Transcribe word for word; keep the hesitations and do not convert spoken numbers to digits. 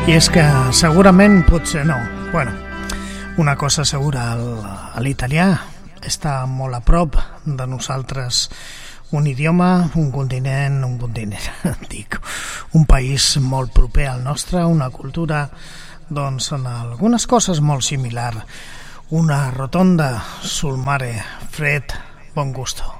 I és que segurament potser no. Bueno, una cosa segura, l'italià està molt a prop de nosaltres. Un idioma, un continent, un continent, dic, un país molt proper al nostre, una cultura, doncs, en algunes coses molt similar. Una rotonda sul mare, fred, bon gusto.